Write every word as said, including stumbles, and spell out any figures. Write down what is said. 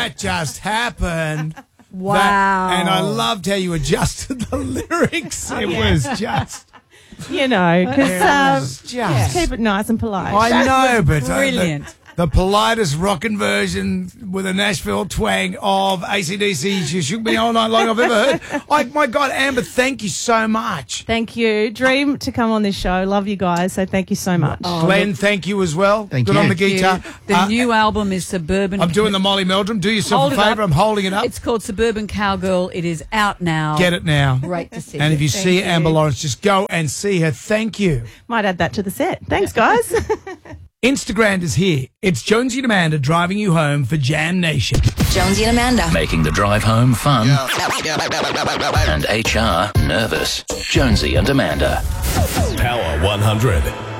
that just happened. Wow. That, and I loved how you adjusted the lyrics. It was just... You know, because It um, was just... just keep it nice and polite. I know, but... uh, the- brilliant. The politest rockin' version with a Nashville twang of A C D C's You Shook Me All Night Long I've ever heard. I, my God, Amber, thank you so much. Thank you. Dream to come on this show. Love you guys, so thank you so much. Glenn, thank you as well. Thank Good you. on the Thank guitar. The Uh, new album is Suburban. I'm doing the Molly Meldrum. Do yourself Hold a it favour. up. I'm holding it up. It's called Suburban Cowgirl. It is out now. Get it now. Great to see And you. if you Thank see you. Amber Lawrence, just go and see her. Thank you. Might add that to the set. Thanks, guys. Instagram is here. It's Jonesy and Amanda driving you home for Jam Nation. Jonesy and Amanda. Making the drive home fun and H R nervous. Jonesy and Amanda. Power one hundred.